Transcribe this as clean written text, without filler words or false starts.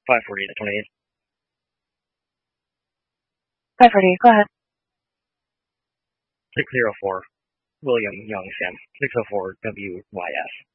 548 to 28. 548, go ahead. 604, William Young Sim. 604 WYS.